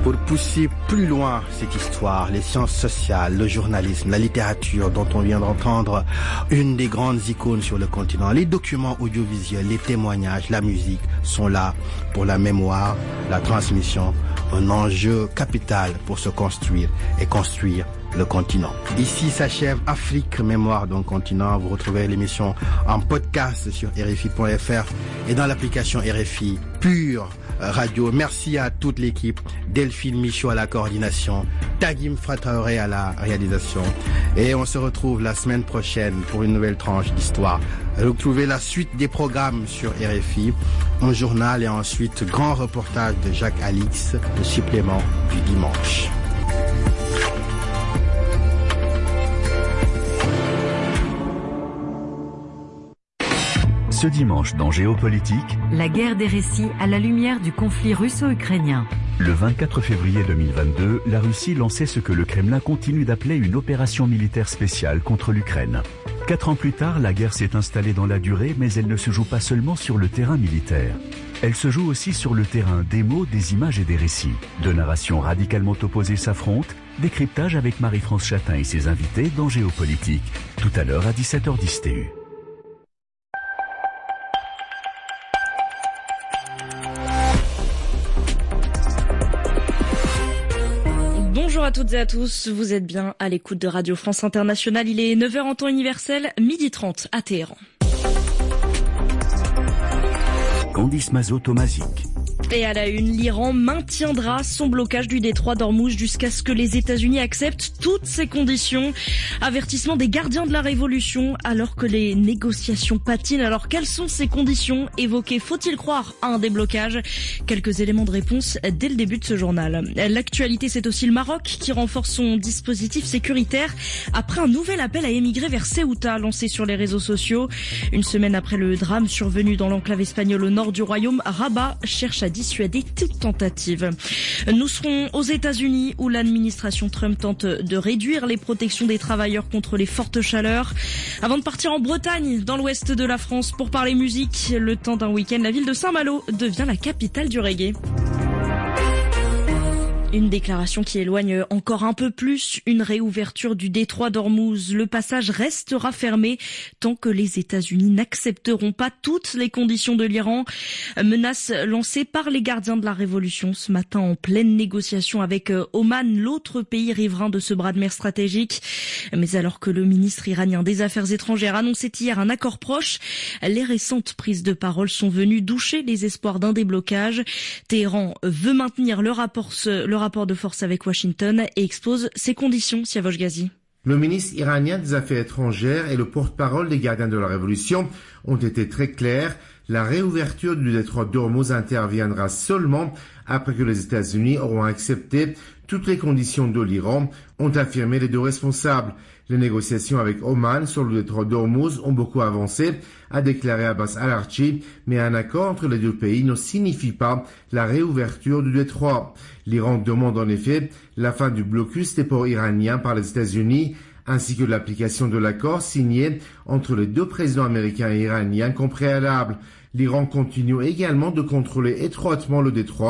Pour pousser plus loin cette histoire, les sciences sociales, le journalisme, la littérature dont on vient d'entendre une des grandes icônes sur le continent, les documents audiovisuels, les témoignages, la musique sont là pour la mémoire, la transmission, un enjeu capital pour se construire et construire le continent. Ici s'achève Afrique, mémoire d'un continent. Vous retrouvez l'émission en podcast sur RFI.fr et dans l'application RFI Pure Radio. Merci à toute l'équipe. Delphine Michaud à la coordination, Tagim Fratraoré à la réalisation. Et on se retrouve la semaine prochaine pour une nouvelle tranche d'histoire. Retrouvez la suite des programmes sur RFI, un journal et ensuite grand reportage de Jacques Alix, le supplément du dimanche. Ce dimanche dans Géopolitique, la guerre des récits à la lumière du conflit russo-ukrainien. Le 24 février 2022, la Russie lançait ce que le Kremlin continue d'appeler une opération militaire spéciale contre l'Ukraine. 4 ans plus tard, la guerre s'est installée dans la durée, mais elle ne se joue pas seulement sur le terrain militaire. Elle se joue aussi sur le terrain des mots, des images et des récits. Deux narrations radicalement opposées s'affrontent. Décryptage avec Marie-France Chatin et ses invités dans Géopolitique. Tout à l'heure à 17h10 TU. Bonjour à toutes et à tous, vous êtes bien à l'écoute de Radio France Internationale. Il est 9h en temps universel, 12h30 à Téhéran. Candice Mazot-Tomazic. Et à la une, l'Iran maintiendra son blocage du détroit d'Ormuz jusqu'à ce que les États-Unis acceptent toutes ces conditions. Avertissement des gardiens de la révolution alors que les négociations patinent. Alors quelles sont ces conditions évoquées? Faut-il croire à un déblocage? Quelques éléments de réponse dès le début de ce journal. L'actualité, c'est aussi le Maroc qui renforce son dispositif sécuritaire après un nouvel appel à émigrer vers Ceuta lancé sur les réseaux sociaux. Une semaine après le drame survenu dans l'enclave espagnole au nord du royaume, Rabat cherche à dissuader toute tentative. Nous serons aux États-Unis où l'administration Trump tente de réduire les protections des travailleurs contre les fortes chaleurs. Avant de partir en Bretagne, dans l'ouest de la France, pour parler musique, le temps d'un week-end, la ville de Saint-Malo devient la capitale du reggae. Une déclaration qui éloigne encore un peu plus une réouverture du détroit d'Ormuz. Le passage restera fermé tant que les États-Unis n'accepteront pas toutes les conditions de l'Iran. Menace lancée par les gardiens de la révolution ce matin en pleine négociation avec Oman, l'autre pays riverain de ce bras de mer stratégique. Mais alors que le ministre iranien des Affaires étrangères annonçait hier un accord proche, les récentes prises de parole sont venues doucher les espoirs d'un déblocage. Téhéran veut maintenir le rapport de force avec Washington et expose ses conditions, Siavosh Ghazi. Le ministre iranien des Affaires étrangères et le porte-parole des gardiens de la révolution ont été très clairs. La réouverture du détroit d'Ormuz interviendra seulement après que les États-Unis auront accepté toutes les conditions de l'Iran, ont affirmé les deux responsables. Les négociations avec Oman sur le détroit d'Ormuz ont beaucoup avancé, a déclaré Abbas Araghchi, mais un accord entre les deux pays ne signifie pas la réouverture du détroit. L'Iran demande en effet la fin du blocus des ports iraniens par les États-Unis, ainsi que l'application de l'accord signé entre les deux présidents américains et iraniens comme préalable. L'Iran continue également de contrôler étroitement le détroit